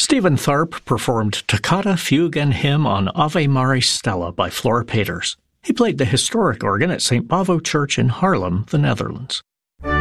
Stephen Tharp performed Toccata, Fugue, and Hymn on Ave Maris Stella by Flora Peters. He played the historic organ at St. Bavo Church in Haarlem, the Netherlands.